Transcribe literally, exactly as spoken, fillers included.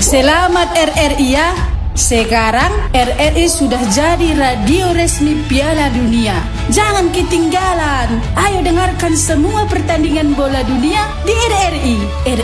Selamat R R I ya. Sekarang R R I sudah jadi radio resmi Piala Dunia. Jangan ketinggalan. Ayo dengarkan semua pertandingan bola dunia di R R I. R